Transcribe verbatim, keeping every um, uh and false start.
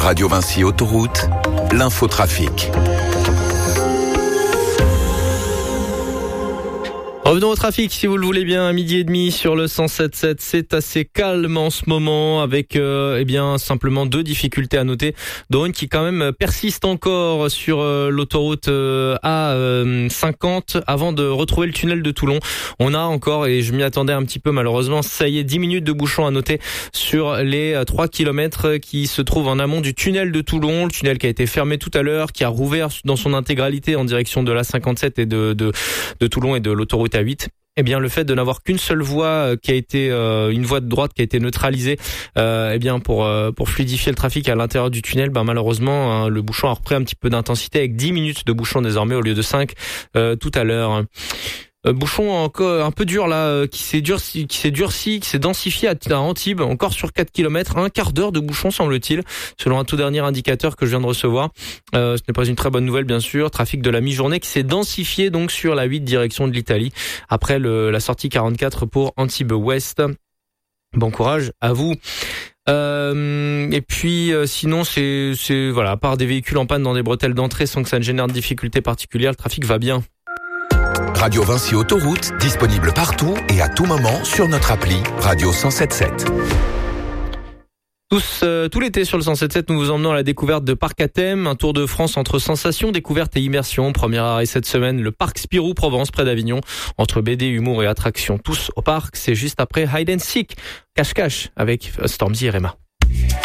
Radio Vinci Autoroute, l'infotrafic. Revenons au trafic, si vous le voulez bien, à midi et demi sur le cent sept sept. C'est assez calme en ce moment, avec euh, eh bien simplement deux difficultés à noter, dont une qui quand même persiste encore sur euh, l'autoroute euh, A cinquante avant de retrouver le tunnel de Toulon. On a encore, et je m'y attendais un petit peu malheureusement, ça y est, dix minutes de bouchon à noter sur les trois kilomètres qui se trouvent en amont du tunnel de Toulon, le tunnel qui a été fermé tout à l'heure, qui a rouvert dans son intégralité en direction de l'A cinquante-sept et de, de, de Toulon et de l'autoroute A huit. Eh bien, le fait de n'avoir qu'une seule voie qui a été euh, une voie de droite qui a été neutralisée, euh, eh bien pour euh, pour fluidifier le trafic à l'intérieur du tunnel, ben malheureusement hein, le bouchon a repris un petit peu d'intensité avec dix minutes de bouchon désormais au lieu de cinq euh, tout à l'heure. Euh, bouchon encore un peu dur là, euh, qui s'est durci, qui s'est durci, qui s'est densifié à, à Antibes, encore sur quatre kilomètres, un quart d'heure de bouchon semble-t-il, selon un tout dernier indicateur que je viens de recevoir. Euh, ce n'est pas une très bonne nouvelle bien sûr. Trafic de la mi-journée qui s'est densifié donc sur la huit direction de l'Italie après le, la sortie quarante-quatre pour Antibes Ouest. Bon courage à vous. Euh, et puis euh, sinon c'est c'est voilà, à part des véhicules en panne dans des bretelles d'entrée sans que ça ne génère de difficultés particulières, le trafic va bien. Radio Vinci Autoroute, disponible partout et à tout moment sur notre appli Radio cent sept sept. Tous, euh, tout l'été sur le cent sept sept, nous vous emmenons à la découverte de Parc à thème, un tour de France entre sensations, découvertes et immersion. Premier arrêt cette semaine, le Parc Spirou Provence près d'Avignon, entre B D, humour et attractions. Tous au parc, c'est juste après Hide and Seek, cache-cache avec Stormzy et Rema.